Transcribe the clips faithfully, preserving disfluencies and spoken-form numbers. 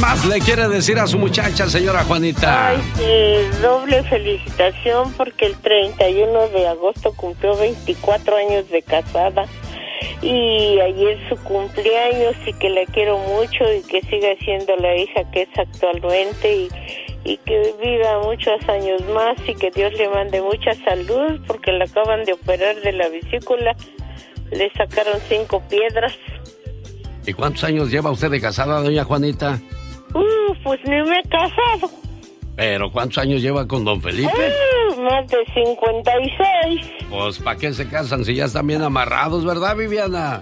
más le quiere decir a su muchacha, señora Juanita? Ay, eh, doble felicitación porque el treinta y uno de agosto cumplió veinticuatro años de casada. Y ayer su cumpleaños, y que la quiero mucho y que siga siendo la hija que es actualmente, y, y que viva muchos años más, y que Dios le mande mucha salud porque la acaban de operar de la vesícula, le sacaron cinco piedras. ¿Y cuántos años lleva usted de casada, doña Juanita? Uh, pues ni me he casado. ¿Pero cuántos años lleva con don Felipe? Uh, más de cincuenta y seis. Pues, ¿para qué se casan si ya están bien amarrados, verdad, Viviana?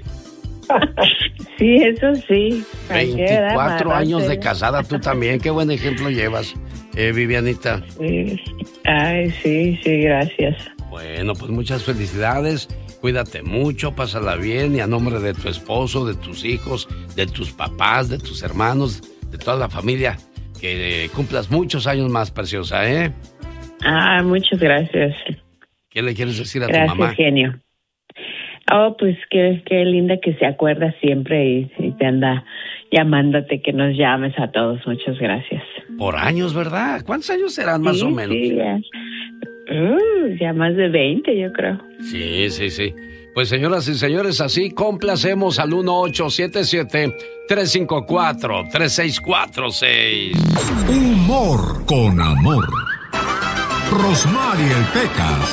Sí, eso sí. veinticuatro años de casada, tú también. Qué buen ejemplo llevas, eh, Vivianita. Sí. Ay, sí, sí, gracias. Bueno, pues muchas felicidades. Cuídate mucho, pásala bien, y a nombre de tu esposo, de tus hijos, de tus papás, de tus hermanos, de toda la familia, que cumplas muchos años más, preciosa, ¿eh? Ah, muchas gracias. ¿Qué le quieres decir a Gracias, tu mamá? genio. Oh, pues qué, qué linda que se acuerda siempre y, y te anda llamándote, que nos llames a todos. Muchas gracias. Por años, ¿verdad? ¿Cuántos años serán más sí, o menos? Sí, ya. Uh, ya más de veinte, yo creo. Sí, sí, sí. Pues señoras y señores, así complacemos al uno ocho siete siete, tres cinco cuatro, tres seis cuatro seis. Humor con amor. Rosmarie el Pecas.